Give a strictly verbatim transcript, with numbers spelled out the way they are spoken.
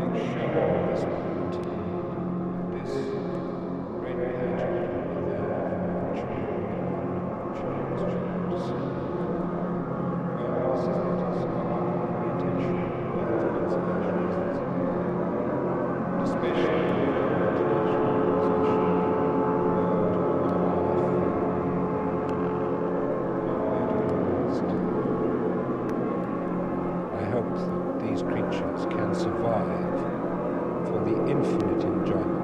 share this moment, this great pleasure with their children, children's children to see. Well, this is it. It's our intention, our conservation, especially I hope that these creatures can survive for the infinite enjoyment